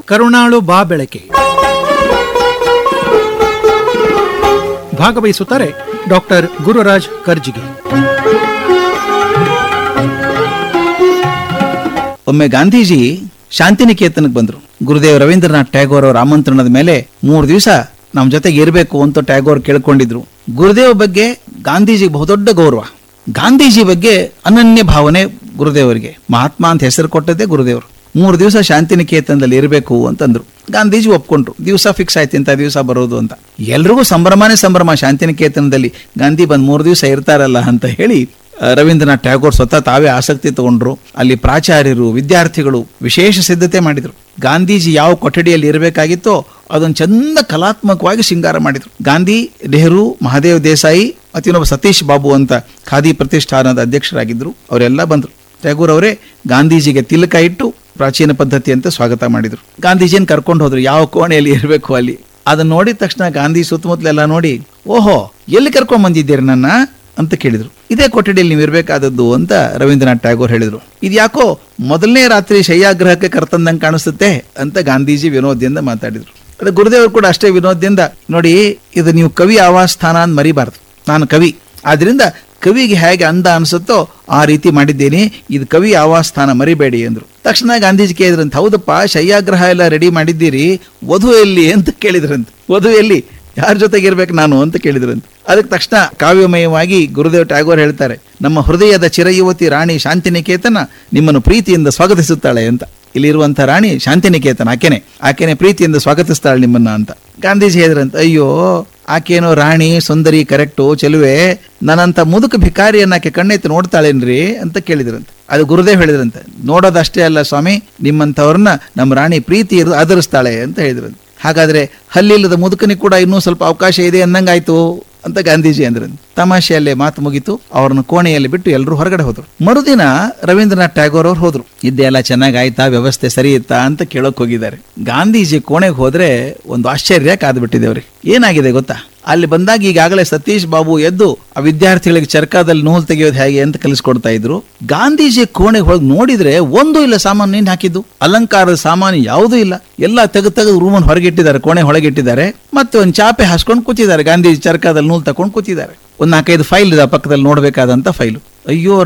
ಕರುಣಾಳು ಬಾ ಬೆಳಕೆ. ಭಾಗವಹಿಸುತ್ತಾರೆ ಡಾಕ್ಟರ್ ಗುರುರಾಜ್ ಕರ್ಜಿಗೆ. ಒಮ್ಮೆ ಗಾಂಧೀಜಿ ಶಾಂತಿನಿಕೇತನಕ್ಕೆ ಬಂದ್ರು. ಗುರುದೇವ್ ರವೀಂದ್ರನಾಥ್ ಟ್ಯಾಗೋರ್ ಅವರ ಆಮಂತ್ರಣದ ಮೇಲೆ 3 ದಿವಸ ನಮ್ಮ ಜೊತೆಗೆ ಇರಬೇಕು ಅಂತ ಟ್ಯಾಗೋರ್ ಕೇಳ್ಕೊಂಡಿದ್ರು. ಗುರುದೇವ್ ಬಗ್ಗೆ ಗಾಂಧೀಜಿಗೆ ಬಹುದೊಡ್ಡ ಗೌರವ, ಗಾಂಧೀಜಿ ಬಗ್ಗೆ ಅನನ್ಯ ಭಾವನೆ ಗುರುದೇವರಿಗೆ. ಮಹಾತ್ಮ ಅಂತ ಹೆಸರು ಕೊಟ್ಟದ್ದೇ ಗುರುದೇವರು. 3 ದಿವಸ ಶಾಂತಿನಿಕೇತನದಲ್ಲಿ ಇರಬೇಕು ಅಂತಂದ್ರು. ಗಾಂಧೀಜಿ ಒಪ್ಕೊಂಡ್ರು. ದಿವಸ ಫಿಕ್ಸ್ ಆಯ್ತು ಇಂಥ ದಿವಸ ಬರೋದು ಅಂತ. ಎಲ್ರಿಗೂ ಸಂಭ್ರಮನೇ ಸಂಭ್ರಮ. ಶಾಂತಿನಿಕೇತನದಲ್ಲಿ ಗಾಂಧಿ ಬಂದ್ 3 ದಿವಸ ಇರ್ತಾರಲ್ಲ ಅಂತ ಹೇಳಿ ರವೀಂದ್ರನಾಥ್ ಟ್ಯಾಗೋರ್ ಸ್ವತಃ ತಾವೇ ಆಸಕ್ತಿ ತಗೊಂಡ್ರು. ಅಲ್ಲಿ ಪ್ರಾಚಾರ್ಯರು, ವಿದ್ಯಾರ್ಥಿಗಳು ವಿಶೇಷ ಸಿದ್ಧತೆ ಮಾಡಿದ್ರು. ಗಾಂಧೀಜಿ ಯಾವ ಕೊಠಡಿಯಲ್ಲಿ ಇರಬೇಕಾಗಿತ್ತೋ ಅದನ್ನು ಚಂದ ಕಲಾತ್ಮಕವಾಗಿ ಶೃಂಗಾರ ಮಾಡಿದ್ರು. ಗಾಂಧಿ, ನೆಹರು, ಮಹಾದೇವ್ ದೇಸಾಯಿ ಮತ್ತು ಇನ್ನೊಬ್ಬ ಸತೀಶ್ ಬಾಬು ಅಂತ ಖಾದಿ ಪ್ರತಿಷ್ಠಾನದ ಅಧ್ಯಕ್ಷರಾಗಿದ್ರು. ಅವರೆಲ್ಲ ಬಂದ್ರು. ಟ್ಯಾಗೋರ್ ಅವರೇ ಗಾಂಧೀಜಿಗೆ ತಿಲಕ ಇಟ್ಟು ಪ್ರಾಚೀನ ಪದ್ಧತಿಯಂತೆ ಸ್ವಾಗತ ಮಾಡಿದ್ರು. ಗಾಂಧೀಜಿಯನ್ನು ಕರ್ಕೊಂಡು ಹೋದ್ರು. ಯಾವ ಕೋಣೆಯಲ್ಲಿ ಇರಬೇಕು ಅಲ್ಲಿ. ಅದನ್ನ ನೋಡಿದ ತಕ್ಷಣ ಗಾಂಧಿ ಸುತ್ತಮುತ್ತಲೆಲ್ಲ ನೋಡಿ, ಓಹೋ ಎಲ್ಲಿ ಕರ್ಕೊಂಡ್ ಬಂದಿದ್ದೀರಿ ನನ್ನ ಅಂತ ಕೇಳಿದ್ರು. ಇದೇ ಕೊಠಡಿಯಲ್ಲಿ ನೀವು ಇರಬೇಕಾದದ್ದು ಅಂತ ರವೀಂದ್ರನಾಥ್ ಟ್ಯಾಗೋರ್ ಹೇಳಿದ್ರು. ಇದ್ಯಾಕೋ ಮೊದಲನೇ ರಾತ್ರಿ ಶಯ್ಯಾಗ್ರಹಕ್ಕೆ ಕರ್ತಂದಂಗೆ ಕಾಣಿಸುತ್ತೆ ಅಂತ ಗಾಂಧೀಜಿ ವಿನೋದದಿಂದ ಮಾತಾಡಿದ್ರು. ಅದು ಗುರುದೇವರು ಕೂಡ ಅಷ್ಟೇ ವಿನೋದದಿಂದ, ನೋಡಿ ಇದು ನೀವು ಕವಿ ಆವಾಸ್ಥಾನ ಅಂತ ಮರಿಬಾರ್ದು. ನಾನು ಕವಿ, ಆದ್ರಿಂದ ಕವಿಗೆ ಹೇಗೆ ಅಂದ ಅನ್ಸುತ್ತೋ ಆ ರೀತಿ ಮಾಡಿದ್ದೇನೆ. ಇದು ಕವಿ ಆವಾಸ್ಥಾನ ಮರಿಬೇಡಿ ಅಂದ್ರು. ತಕ್ಷಣ ಗಾಂಧೀಜಿ ಕೇಳಿದ್ರಂತ, ಹೌದಪ್ಪ ಶಯ್ಯಾಗ್ರಹ ಎಲ್ಲ ರೆಡಿ ಮಾಡಿದ್ದೀರಿ, ವಧು ಎಲ್ಲಿ ಅಂತ ಕೇಳಿದ್ರಂತ. ವಧು ಎಲ್ಲಿ, ಯಾರ ಜೊತೆಗೆ ಇರ್ಬೇಕು ನಾನು ಅಂತ ಕೇಳಿದ್ರಂತ. ಅದಕ್ಕೆ ತಕ್ಷಣ ಕಾವ್ಯಮಯವಾಗಿ ಗುರುದೇವ್ ಟ್ಯಾಗೋರ್ ಹೇಳ್ತಾರೆ, ನಮ್ಮ ಹೃದಯದ ಚಿರಯುವತಿ ರಾಣಿ ಶಾಂತಿನಿಕೇತನ ನಿಮ್ಮನ್ನು ಪ್ರೀತಿಯಿಂದ ಸ್ವಾಗತಿಸುತ್ತಾಳೆ ಅಂತ. ಇಲ್ಲಿರುವಂತ ರಾಣಿ ಶಾಂತಿನಿಕೇತನ, ಆಕೆನೆ ಪ್ರೀತಿಯಿಂದ ಸ್ವಾಗತಿಸ್ತಾಳೆ ನಿಮ್ಮನ್ನ ಅಂತ. ಗಾಂಧೀಜಿ ಹೇಳಿದ್ರಂತ, ಅಯ್ಯೋ ಆಕೇನೋ ರಾಣಿ ಸುಂದರಿ ಕರೆಕ್ಟು ಚೆಲುವೆ, ನನ್ನಂತ ಮುದುಕ ಭಿಕಾರಿಯನ್ನ ಆಕೆ ಕಣ್ಣೆತ್ತಿ ನೋಡ್ತಾಳೇನ್ರಿ ಅಂತ ಕೇಳಿದ್ರಂತ. ಅದು ಗುರುದೇವ್ ಹೇಳಿದ್ರಂತೆ, ನೋಡೋದಷ್ಟೇ ಅಲ್ಲ ಸ್ವಾಮಿ, ನಿಮ್ಮಂಥವ್ರನ್ನ ನಮ್ಮ ರಾಣಿ ಪ್ರೀತಿ ಆದರಿಸ್ತಾಳೆ ಅಂತ ಹೇಳಿದ್ರಂತೆ. ಹಾಗಾದ್ರೆ ಹಲ್ಲಿಲ್ಲದ ಮುದುಕನಿಗೆ ಕೂಡ ಇನ್ನೂ ಸ್ವಲ್ಪ ಅವಕಾಶ ಇದೆ ಅನ್ನಂಗಾಯ್ತು ಅಂತ ಗಾಂಧೀಜಿ ಅಂದ್ರಂತೆ. ತಮಾಷೆಯಲ್ಲೇ ಮಾತು ಮುಗಿತು. ಅವ್ರನ್ನ ಕೋಣೆಯಲ್ಲಿ ಬಿಟ್ಟು ಎಲ್ಲರೂ ಹೊರಗಡೆ ಹೋದ್ರು. ಮರುದಿನ ರವೀಂದ್ರನಾಥ್ ಟ್ಯಾಗೋರ್ ಅವ್ರು ಹೋದ್ರು. ಇದೆಲ್ಲ ಚೆನ್ನಾಗ್ ಆಯ್ತಾ, ವ್ಯವಸ್ಥೆ ಸರಿ ಇತ್ತಾ ಅಂತ ಕೇಳೋಕ್ ಹೋಗಿದ್ದಾರೆ. ಗಾಂಧೀಜಿ ಕೋಣೆಗೆ ಹೋದ್ರೆ ಒಂದು ಆಶ್ಚರ್ಯ ಕಾದ್ಬಿಟ್ಟಿದೆ ಅವ್ರಿಗೆ. ಏನಾಗಿದೆ ಗೊತ್ತಾ, ಅಲ್ಲಿ ಬಂದಾಗ ಈಗಾಗಲೇ ಸತೀಶ್ ಬಾಬು ಎದ್ದು ಆ ವಿದ್ಯಾರ್ಥಿಗಳಿಗೆ ಚರ್ಕಾದಲ್ಲಿ ನೂಲ್ ತೆಗೆಯೋದು ಹೇಗೆ ಅಂತ ಕಲಿಸ್ಕೊಡ್ತಾ ಇದ್ರು. ಗಾಂಧೀಜಿ ಕೋಣೆಗೆ ಹೋಗಿ ನೋಡಿದ್ರೆ ಒಂದೂ ಇಲ್ಲ ಸಾಮಾನು. ಏನ್ ಹಾಕಿದ್ದು ಅಲಂಕಾರದ ಸಾಮಾನು ಯಾವುದೂ ಇಲ್ಲ. ಎಲ್ಲ ತೆಗೆದು ರೂಮನ್ ಹೊರಗಿಟ್ಟಿದ್ದಾರೆ, ಕೋಣೆ ಹೊಳಗಿಟ್ಟಿದ್ದಾರೆ. ಮತ್ತೆ ಒಂದು ಚಾಪೆ ಹಾಸ್ಕೊಂಡು ಕೂತಿದ್ದಾರೆ. ಗಾಂಧೀಜಿ ಚರ್ಕಾದಲ್ಲಿ ನೂಲ್ ತಕೊಂಡು ಕೂತಿದ್ದಾರೆ. ಒಂದು 4-5 ಫೈಲ್ ಇದೆ ಪಕ್ಕದಲ್ಲಿ ನೋಡ್ಬೇಕಾದಂತ ಫೈಲು. ಅಯ್ಯೋ